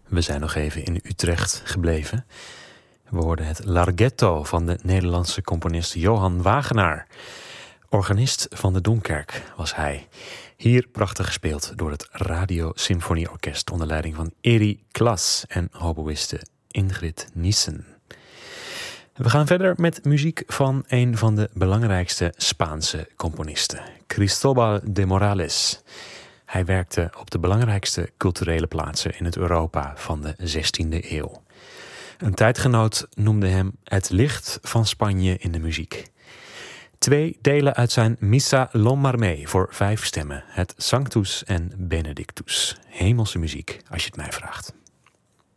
We zijn nog even in Utrecht gebleven. We hoorden het Larghetto van de Nederlandse componist Johan Wagenaar. Organist van de Domkerk was hij. Hier prachtig gespeeld door het Radio Symfonieorkest onder leiding van Eri Klas en hoboïste Ingrid Nissen. We gaan verder met muziek van een van de belangrijkste Spaanse componisten, Cristóbal de Morales. Hij werkte op de belangrijkste culturele plaatsen in het Europa van de 16e eeuw. Een tijdgenoot noemde hem het licht van Spanje in de muziek. 2 delen uit zijn Missa Lombarmé voor 5 stemmen, het Sanctus en Benedictus. Hemelse muziek, als je het mij vraagt.